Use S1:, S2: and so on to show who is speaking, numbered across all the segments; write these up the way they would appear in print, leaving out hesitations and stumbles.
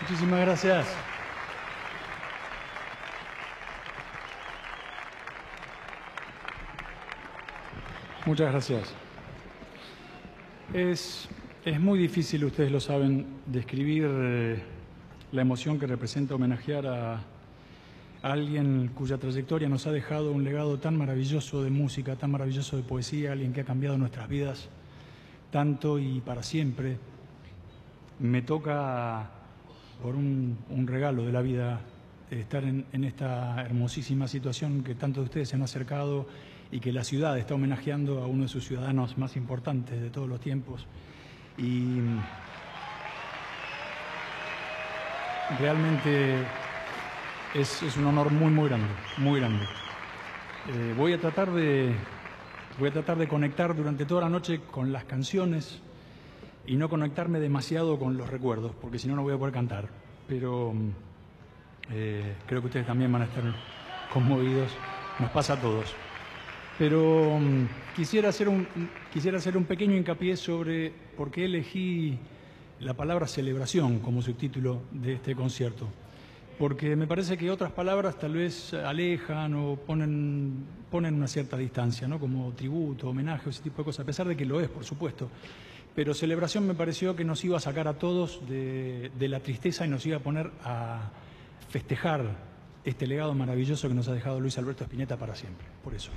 S1: Muchísimas gracias. Muchas gracias. Es muy difícil, ustedes lo saben, describir la emoción que representa homenajear a alguien cuya trayectoria nos ha dejado un legado tan maravilloso de música, tan maravilloso de poesía, alguien que ha cambiado nuestras vidas tanto y para siempre. Me toca, por un regalo de la vida, estar en esta hermosísima situación que tantos de ustedes se han acercado y que la ciudad está homenajeando a uno de sus ciudadanos más importantes de todos los tiempos. Y realmente es un honor muy, muy grande, muy grande. Voy a tratar de conectar durante toda la noche con las canciones y no conectarme demasiado con los recuerdos, porque si no, no voy a poder cantar. Pero creo que ustedes también van a estar conmovidos. Nos pasa a todos. Pero quisiera hacer un pequeño hincapié sobre por qué elegí la palabra celebración como subtítulo de este concierto. Porque me parece que otras palabras tal vez alejan o ponen una cierta distancia, ¿no? Como tributo, homenaje, ese tipo de cosas, a pesar de que lo es, por supuesto. Pero celebración me pareció que nos iba a sacar a todos de la tristeza y nos iba a poner a festejar este legado maravilloso que nos ha dejado Luis Alberto Spinetta para siempre. Por eso.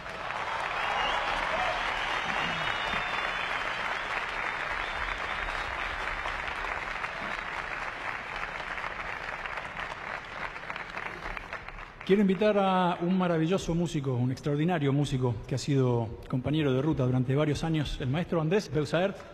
S1: Quiero invitar a un maravilloso músico, un extraordinario músico que ha sido compañero de ruta durante varios años, el maestro Andrés Beusaert.